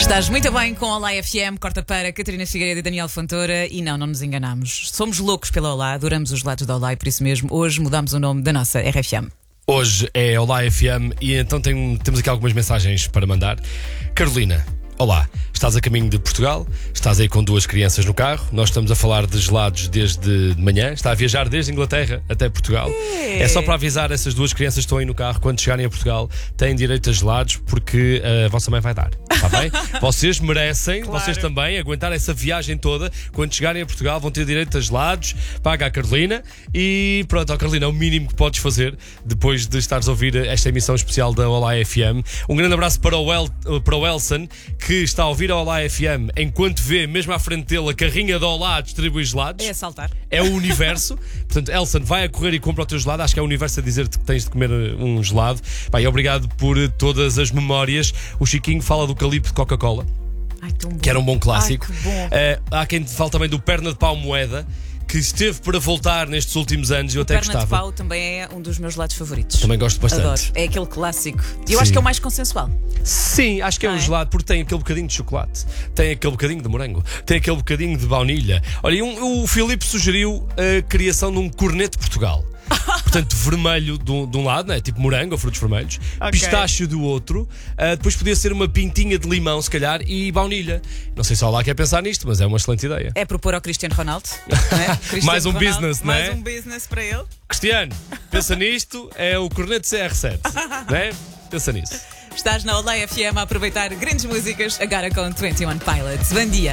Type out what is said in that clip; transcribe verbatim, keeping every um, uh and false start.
Estás muito bem com a Olá F M, corta para Catarina Figueiredo e Daniel Fontoura. E não, não nos enganamos. Somos loucos pela Olá, adoramos os lados da Olá e por isso mesmo hoje mudamos o nome da nossa R F M. Hoje é Olá F M e então tem, temos aqui algumas mensagens para mandar. Carolina, olá, estás a caminho de Portugal, estás aí com duas crianças no carro, nós estamos a falar de gelados desde de manhã, está a viajar desde Inglaterra até Portugal. É, é só para avisar essas duas crianças que estão aí no carro, quando chegarem a Portugal, têm direito a gelados porque a vossa mãe vai dar, está bem? Vocês merecem, claro. Vocês também, aguentar essa viagem toda, quando chegarem a Portugal vão ter direito a gelados, paga a Carolina e pronto, ó Carolina, é o mínimo que podes fazer depois de estares a ouvir esta emissão especial da Olá F M. Um grande abraço para o, El, para o Elson, que está a ouvir a Olá F M enquanto vê, mesmo à frente dele, a carrinha de Olá a distribuir gelados. É a saltar. É o universo. Portanto, Elson, vai a correr e compra o teu gelado. Acho que é o universo a dizer-te que tens de comer um gelado. Pai, obrigado por todas as memórias. O Chiquinho fala do calibre de Coca-Cola, Ai, tão bom. que era um bom clássico. Ai, que bom. Uh, há quem fale também do perna de pau moeda, que esteve para voltar nestes últimos anos e eu até perna gostava. de pau também é um dos meus lados favoritos. Também gosto bastante. Adoro. É aquele clássico. E eu Sim. acho que é o mais consensual. Sim, acho que é Não um é? gelado porque tem aquele bocadinho de chocolate, tem aquele bocadinho de morango, tem aquele bocadinho de baunilha. Olha, e um, o Filipe sugeriu a criação de um Corneto Portugal. Portanto, vermelho de um, de um lado, né? Tipo morango ou frutos vermelhos, Okay. Pistácio do outro, uh, depois podia ser uma pintinha de limão, se calhar, e baunilha. Não sei se o Olá quer pensar nisto, mas é uma excelente ideia. É propor ao Cristiano Ronaldo. Não é? Cristiano Mais um Ronaldo, business, não é? Mais um business para ele. Cristiano, pensa nisto, é o Corneto C R sete, né? Pensa nisso. Estás na Olá F M a aproveitar grandes músicas, agora com vinte e um Pilots. Bom dia.